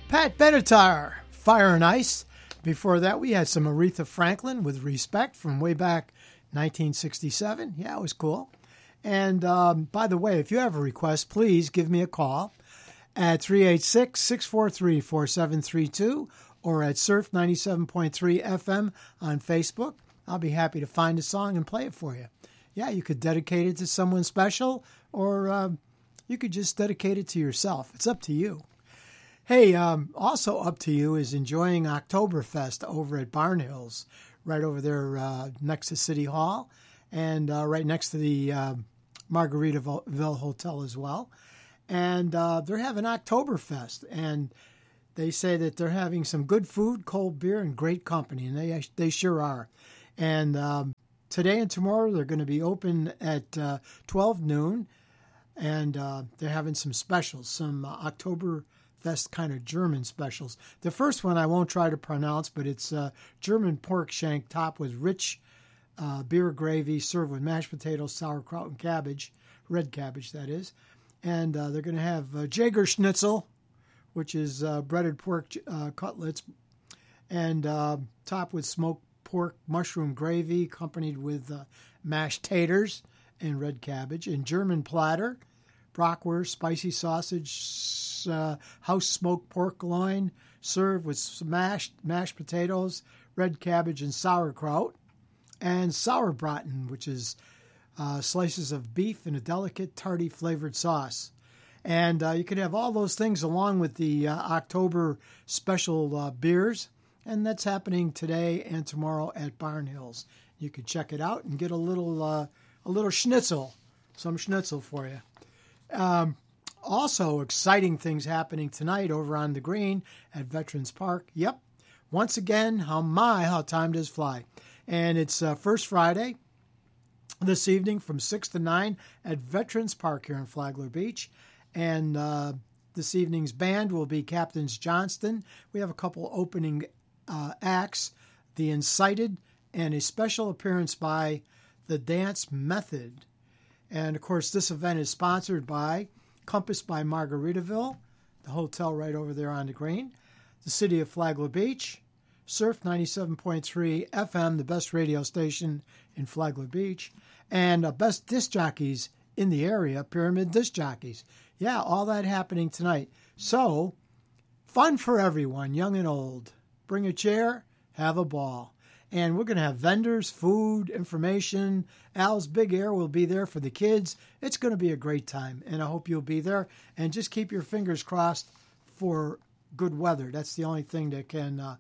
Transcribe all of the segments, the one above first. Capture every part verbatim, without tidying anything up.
Pat Benatar, Fire and Ice. Before that, we had some Aretha Franklin with Respect from way back nineteen sixty-seven. Yeah, it was cool. And um, by the way, if you have a request, please give me a call at three eight six, six four three, four seven three two or at Surf ninety-seven point three F M on Facebook. I'll be happy to find a song and play it for you. Yeah, you could dedicate it to someone special, or uh, you could just dedicate it to yourself. It's up to you. Hey, um, also up to you is enjoying Oktoberfest over at Barn Hills, right over there uh, next to City Hall, and uh, right next to the uh, Margaritaville Hotel as well. And uh, they're having Oktoberfest, and they say that they're having some good food, cold beer, and great company, and they they sure are. And um, today and tomorrow they're going to be open at uh, twelve noon, and uh, they're having some specials, some uh, Oktoberfest kind of German specials. The first one I won't try to pronounce, but it's uh, German pork shank topped with rich uh, beer gravy, served with mashed potatoes, sauerkraut, and cabbage, red cabbage that is. And uh, they're going to have uh, Jaeger Schnitzel, which is uh, breaded pork uh, cutlets, and uh, topped with smoked pork mushroom gravy, accompanied with uh, mashed taters and red cabbage, and German platter, brockwurst, spicy sausage, uh, house smoked pork loin, served with smashed mashed potatoes, red cabbage, and sauerkraut, and sauerbraten, which is uh, slices of beef in a delicate, tarty flavored sauce. And uh, you can have all those things along with the uh, October special uh, beers. And that's happening today and tomorrow at Barn Hills. You can check it out and get a little uh, a little schnitzel, some schnitzel for you. Um, also, exciting things happening tonight over on the green at Veterans Park. Yep, once again, how my, how time does fly. And it's uh, First Friday this evening from six to nine at Veterans Park here in Flagler Beach. And uh, this evening's band will be Captains Johnston. We have a couple opening uh, acts, The Incited, and a special appearance by The Dance Method. And, of course, this event is sponsored by Compass by Margaritaville, the hotel right over there on the green, the city of Flagler Beach, Surf ninety-seven point three F M, the best radio station in Flagler Beach, and uh, best disc jockeys in the area, Pyramid Disc Jockeys. Yeah, all that happening tonight. So, fun for everyone, young and old. Bring a chair, have a ball. And we're going to have vendors, food, information. Al's Big Air will be there for the kids. It's going to be a great time, and I hope you'll be there. And just keep your fingers crossed for good weather. That's the only thing that can uh,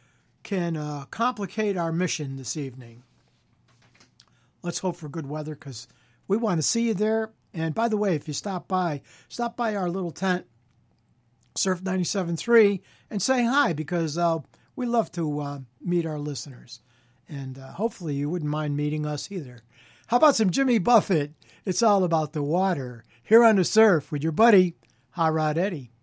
can uh, complicate our mission this evening. Let's hope for good weather because we want to see you there. And by the way, if you stop by, stop by our little tent, Surf ninety-seven point three, and say hi because uh, we love to uh, meet our listeners. And uh, hopefully you wouldn't mind meeting us either. How about some Jimmy Buffett? It's all about the water. Here on the Surf with your buddy, Hot Rod Eddie.